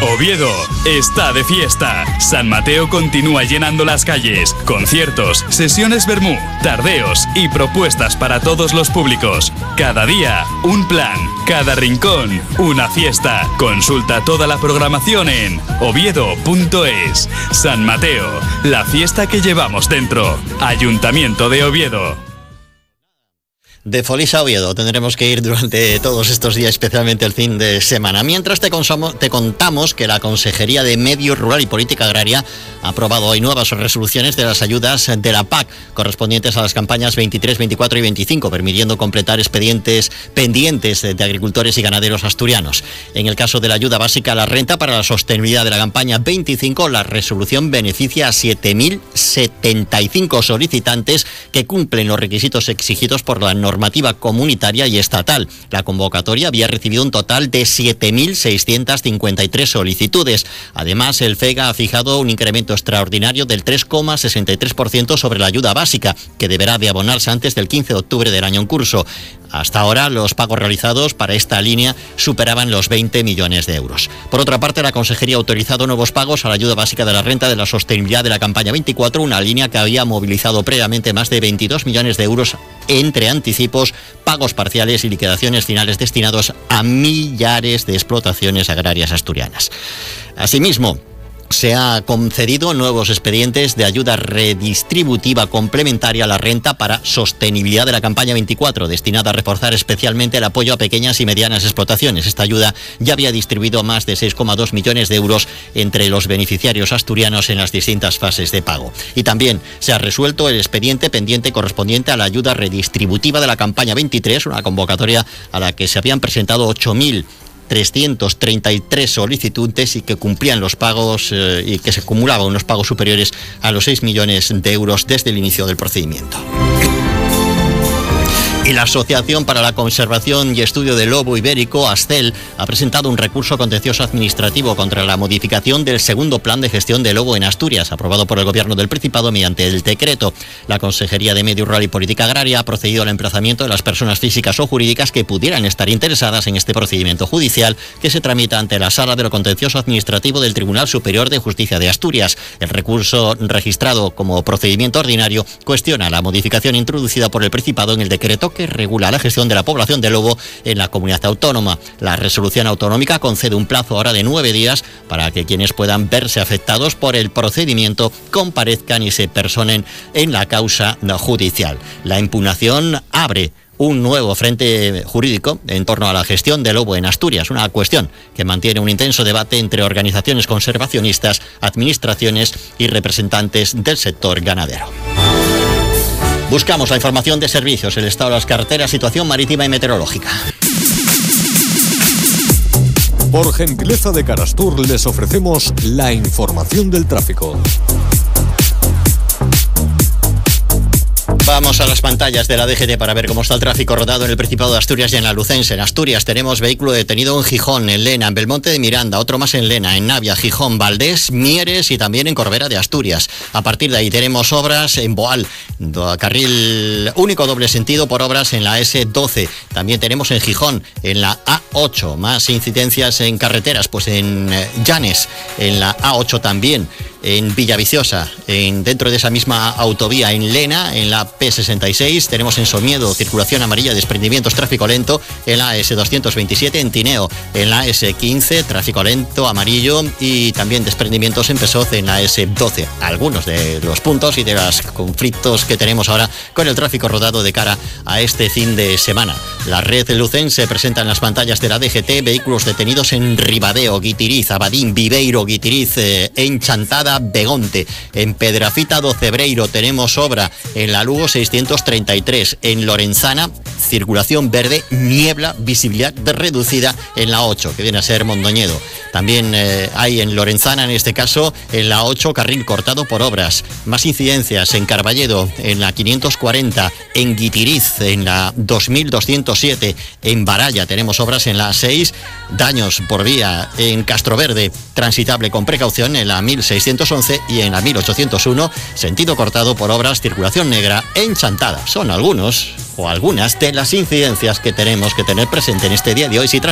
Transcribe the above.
Oviedo está de fiesta. San Mateo continúa llenando las calles. Conciertos, sesiones vermú, tardeos y propuestas para todos los públicos. Cada día, un plan. Cada rincón, una fiesta. Consulta toda la programación en oviedo.es. San Mateo, la fiesta que llevamos dentro. Ayuntamiento de Oviedo. De Folís a Oviedo tendremos que ir durante todos estos días, especialmente el fin de semana. Mientras te contamos que la Consejería de Medio Rural y Política Agraria ha aprobado hoy nuevas resoluciones de las ayudas de la PAC correspondientes a las campañas 23, 24 y 25, permitiendo completar expedientes pendientes de agricultores y ganaderos asturianos. En el caso de la ayuda básica a la renta para la sostenibilidad de la campaña 25, la resolución beneficia a 7.075 solicitantes que cumplen los requisitos exigidos por la normativa comunitaria y estatal. La convocatoria había recibido un total de 7.653 solicitudes. Además, el FEGA ha fijado un incremento extraordinario del 3,63% sobre la ayuda básica, que deberá de abonarse antes del 15 de octubre del año en curso. Hasta ahora, los pagos realizados para esta línea superaban los 20 millones de euros. Por otra parte, la Consejería ha autorizado nuevos pagos a la ayuda básica de la renta de la sostenibilidad de la campaña 24, una línea que había movilizado previamente más de 22 millones de euros entre anticipos, pagos parciales y liquidaciones finales destinados a millares de explotaciones agrarias asturianas. Asimismo, se ha concedido nuevos expedientes de ayuda redistributiva complementaria a la renta para sostenibilidad de la campaña 24, destinada a reforzar especialmente el apoyo a pequeñas y medianas explotaciones. Esta ayuda ya había distribuido más de 6,2 millones de euros entre los beneficiarios asturianos en las distintas fases de pago. Y también se ha resuelto el expediente pendiente correspondiente a la ayuda redistributiva de la campaña 23, una convocatoria a la que se habían presentado 8.333 solicitudes y que cumplían los pagos y que se acumulaban unos pagos superiores a los 6 millones de euros desde el inicio del procedimiento. Y la Asociación para la Conservación y Estudio del Lobo Ibérico, ASCEL, ha presentado un recurso contencioso administrativo contra la modificación del segundo plan de gestión del lobo en Asturias, aprobado por el Gobierno del Principado mediante el decreto. La Consejería de Medio Rural y Política Agraria ha procedido al emplazamiento de las personas físicas o jurídicas que pudieran estar interesadas en este procedimiento judicial que se tramita ante la Sala de lo Contencioso Administrativo del Tribunal Superior de Justicia de Asturias. El recurso, registrado como procedimiento ordinario, cuestiona la modificación introducida por el Principado en el decreto que regula la gestión de la población de lobo en la comunidad autónoma. La resolución autonómica concede un plazo ahora de 9 días para que quienes puedan verse afectados por el procedimiento comparezcan y se personen en la causa judicial. La impugnación abre un nuevo frente jurídico en torno a la gestión del lobo en Asturias, una cuestión que mantiene un intenso debate entre organizaciones conservacionistas, administraciones y representantes del sector ganadero. Buscamos la información de servicios, el estado de las carreteras, situación marítima y meteorológica. Por gentileza de Carastur les ofrecemos la información del tráfico. Vamos a las pantallas de la DGT para ver cómo está el tráfico rodado en el Principado de Asturias y en la Lucense. En Asturias tenemos vehículo detenido en Gijón, en Lena, en Belmonte de Miranda, otro más en Lena, en Navia, Gijón, Valdés, Mieres y también en Corbera de Asturias. A partir de ahí tenemos obras en Boal, carril único doble sentido por obras en la S12. También tenemos en Gijón, en la A8, más incidencias en carreteras, pues en Llanes, en la A8 también. En Villaviciosa, dentro de esa misma autovía, en Lena, en la P66, tenemos en Somiedo circulación amarilla, desprendimientos, tráfico lento, en la S227, en Tineo, en la S15, tráfico lento, amarillo, y también desprendimientos en Pesoz, en la S12. Algunos de los puntos y de los conflictos que tenemos ahora con el tráfico rodado de cara a este fin de semana. La red lucense presenta en las pantallas de la DGT vehículos detenidos en Ribadeo, Guitiriz, Abadín, Viveiro, Guitiriz, en Chantada, Begonte. En Pedrafita do Cebreiro tenemos obra, en la Lugo 633, en Lorenzana circulación verde, niebla, visibilidad reducida en la 8, que viene a ser Mondoñedo. También hay en Lorenzana, en este caso, en la 8, carril cortado por obras. Más incidencias en Carballedo, en la 540, en Guitiriz, en la 2207, en Baralla tenemos obras en la 6, daños por vía en Castroverde, transitable con precaución en la 1611 y en la 1801, sentido cortado por obras, circulación negra en Chantada. Son algunos o algunas de las incidencias que tenemos que tener presente en este día de hoy. Si